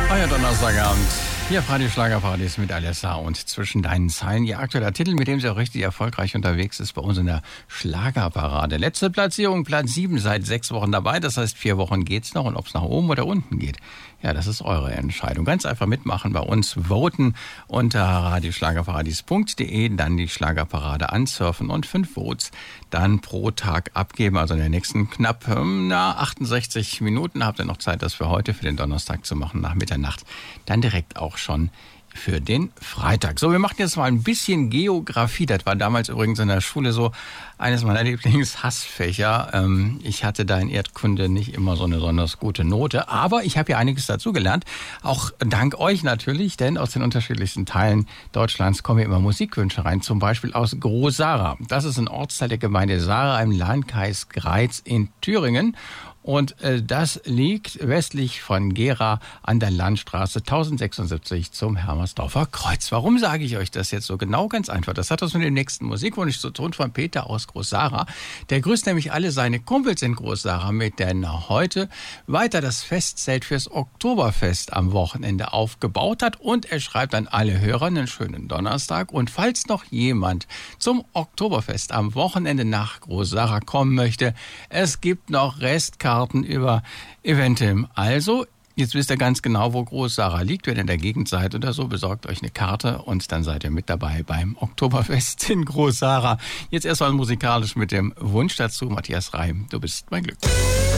Euer Donnerstagabend. Hier Radio Schlagerparadies mit Alessa und zwischen deinen Zeilen. Ihr aktueller Titel, mit dem sie auch richtig erfolgreich unterwegs ist bei uns in der Schlagerparade. Letzte Platzierung, Platz 7, seit 6 Wochen dabei. Das heißt, 4 Wochen geht's noch. Und ob es nach oben oder unten geht, ja, das ist eure Entscheidung. Ganz einfach mitmachen bei uns, voten unter radioschlagerparadies.de, dann die Schlagerparade ansurfen und 5 Votes dann pro Tag abgeben. Also in den nächsten knapp 68 Minuten habt ihr noch Zeit, das für heute, für den Donnerstag zu machen, nach Mitternacht. Dann direkt auch schon für den Freitag. So, wir machen jetzt mal ein bisschen Geografie. Das war damals übrigens in der Schule so eines meiner Lieblingshassfächer. Ich hatte da in Erdkunde nicht immer so eine besonders gute Note, aber ich habe ja einiges dazugelernt. Auch dank euch natürlich, denn aus den unterschiedlichsten Teilen Deutschlands kommen immer Musikwünsche rein, zum Beispiel aus Groß-Sara. Das ist ein Ortsteil der Gemeinde Sara im Landkreis Greiz in Thüringen. Und das liegt westlich von Gera an der Landstraße 1076 zum Hermersdorfer Kreuz. Warum sage ich euch das jetzt so genau? Ganz einfach. Das hat was mit dem nächsten Musikwunsch zu tun von Peter aus Groß-Sara. Der grüßt nämlich alle seine Kumpels in Groß-Sara mit, denn heute weiter das Festzelt fürs Oktoberfest am Wochenende aufgebaut hat. Und er schreibt an alle Hörer einen schönen Donnerstag. Und falls noch jemand zum Oktoberfest am Wochenende nach Groß-Sara kommen möchte, es gibt noch Restkarten über Eventim. Also, jetzt wisst ihr ganz genau, wo Groß-Sara liegt. Wenn ihr in der Gegend seid oder so, besorgt euch eine Karte und dann seid ihr mit dabei beim Oktoberfest in Groß-Sara. Jetzt erstmal musikalisch mit dem Wunsch dazu. Matthias Reim, du bist mein Glück.